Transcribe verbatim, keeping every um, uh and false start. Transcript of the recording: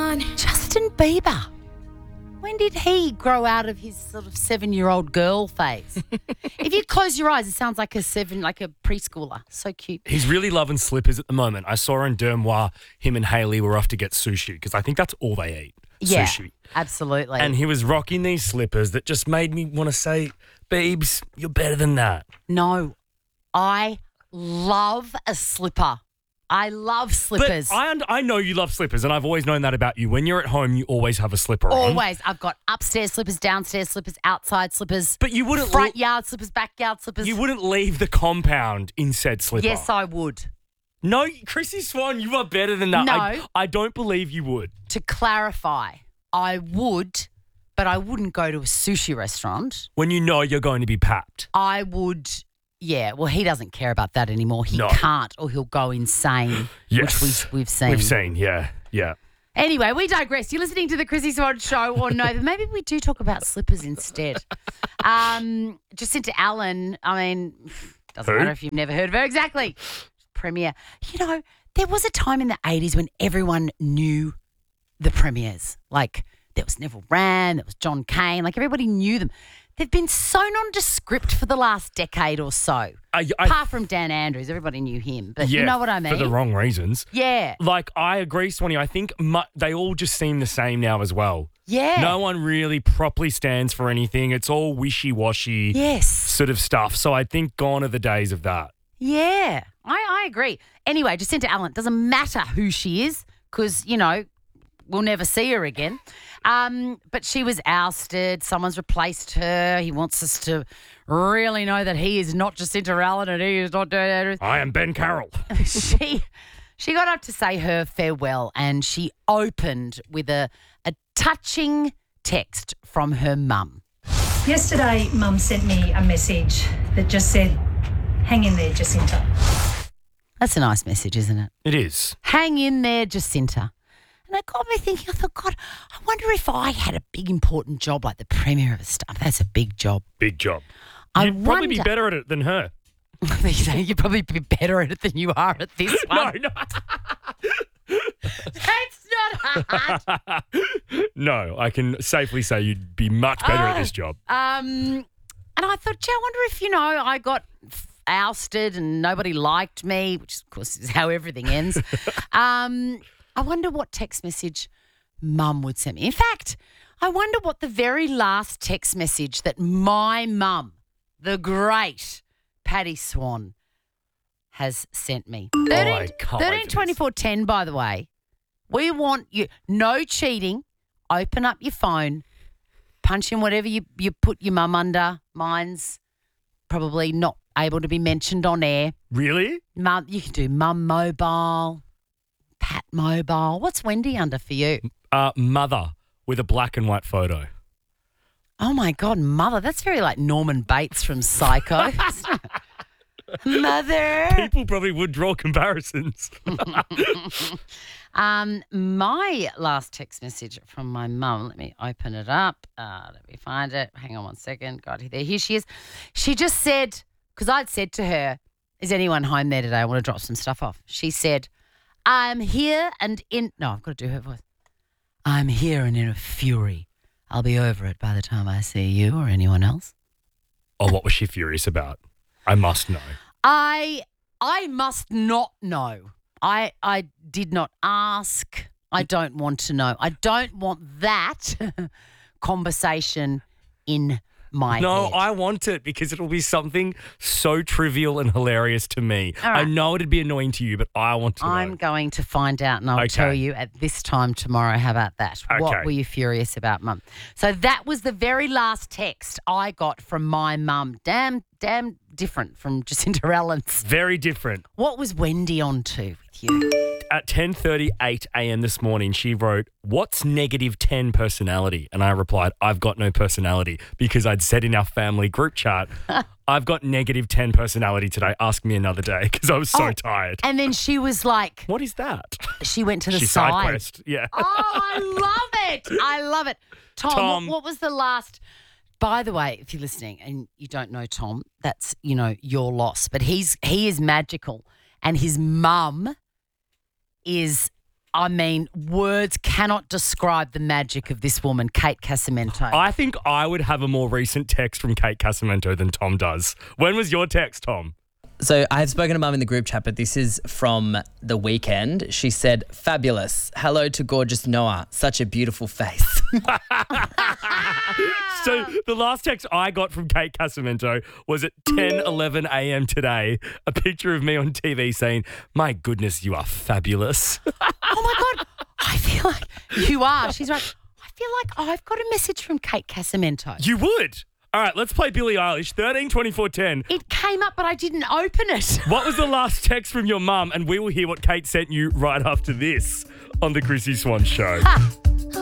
on. Justin Bieber. When did he grow out of his sort of seven-year-old girl phase? If you close your eyes, it sounds like a seven, like a preschooler. So cute. He's really loving slippers at the moment. I saw in Dermois, him and Hayley were off to get sushi because I think that's all they eat, Yeah, sushi. absolutely. And he was rocking these slippers that just made me want to say, Beebs, you're better than that. No, I love a slipper. I love slippers. But I, und- I know you love slippers, and I've always known that about you. When you're at home, you always have a slipper on. Always. I've got upstairs slippers, downstairs slippers, outside slippers. But you wouldn't front le- yard slippers, backyard slippers. You wouldn't leave the compound in said slipper. Yes, I would. No, Chrissy Swan, you are better than that. No. I, I don't believe you would. To clarify, I would, but I wouldn't go to a sushi restaurant. When you know you're going to be papped. I would, yeah, well, he doesn't care about that anymore. He No. can't or he'll go insane, Yes. which we've, we've seen. We've seen, yeah, yeah. Anyway, we digress. You're listening to the Chrissy Swan Show or no, but maybe we do talk about slippers instead. Um, Jacinta Allen, I mean, doesn't Who? matter if you've never heard of her. Exactly. Premier. You know, there was a time in the eighties when everyone knew the premiers. Like, there was Neville Wran, there was John Cain. Like, everybody knew them. They've been so nondescript for the last decade or so. I, I, Apart from Dan Andrews, everybody knew him. But yeah, you know what I mean? For the wrong reasons. Yeah. Like, I agree, Swanee. I think mu- they all just seem the same now as well. Yeah. No one really properly stands for anything. It's all wishy-washy Yes. sort of stuff. So I think gone are the days of that. Yeah, I, I agree. Anyway, Jacinta Allen, doesn't matter who she is because, you know, we'll never see her again. Um, but she was ousted. Someone's replaced her. He wants us to really know that he is not Jacinta Allen and he is not Dan Andrews. I am Ben Carroll. she she got up to say her farewell and she opened with a, a touching text from her mum. Yesterday, Mum sent me a message that just said, hang in there, Jacinta. That's a nice message, isn't it? It is. Hang in there, Jacinta. And it got me thinking, I thought, God, I wonder if I had a big important job like the Premier of Stuff. That's a big job. Big job. I You'd probably be wonder- better at it than her. You'd probably be better at it than you are at this one. No, no. That's not hard. No, I can safely say you'd be much better at Oh. this job. Um, and I thought, gee, I wonder if, you know, I got ousted and nobody liked me, which, of course, is how everything ends. um, I wonder what text message Mum would send me. In fact, I wonder what the very last text message that my mum, the great Patty Swan, has sent me. Oh, I can't wait thirteen for this. twenty-four ten, by the way. We want you, no cheating. Open up your phone, punch in whatever you, you put your mum under. Mine's probably not able to be mentioned on air. Really? Mum, you can do Mum Mobile, Pat Mobile. What's Wendy under for you? Uh, mother with a black and white photo. Oh, my God, Mother. That's very like Norman Bates from Psycho. Mother. People probably would draw comparisons. Um, my last text message from my mum, let me open it up. Uh, let me find it. Hang on one second. God, there, here she is. She just said, because I'd said to her, is anyone home there today? I want to drop some stuff off. She said, I'm here and in, no, I've got to do her voice. I'm here and in a fury. I'll be over it by the time I see you or anyone else. Oh, what was she furious about? I must know. I I must not know. I I did not ask. I don't want to know. I don't want that conversation in my No, head. I want it because it'll be something so trivial and hilarious to me. All right. I know it'd be annoying to you, but I want to I'm know. going to find out and I'll Okay. tell you at this time tomorrow. How about that? What Okay. were you furious about, Mum? So that was the very last text I got from my mum. Damn, damn different from Jacinta Allen's. Very different. What was Wendy on to with you? At ten thirty-eight a.m. this morning, she wrote, what's negative ten personality? And I replied, I've got no personality because I'd said in our family group chat, I've got negative ten personality today. Ask me another day because I was so Oh, tired. And then she was like, What is that? she went to the She side. side quest. Yeah. Oh, I love it. I love it. Tom, Tom. What, what was the last? By the way, if you're listening and you don't know Tom, that's, you know, your loss. But he's he is magical and his mum is I mean, words cannot describe the magic of this woman, Kate Casamento. I think I would have a more recent text from Kate Casamento than Tom does. When was your text, Tom? So I have spoken to Mum in the group chat, but this is from the weekend. She said, fabulous. Hello to gorgeous Noah. Such a beautiful face. So the last text I got from Kate Casamento was at ten eleven a.m. today, a picture of me on T V saying, my goodness, you are fabulous. Oh, my God. I feel like you are. She's right. I feel like I've got a message from Kate Casamento. You would? All right, let's play Billie Eilish, thirteen twenty-four ten. It came up, but I didn't open it. What was the last text from your mum? And we will hear what Kate sent you right after this on the Chrissy Swan Show. Ha.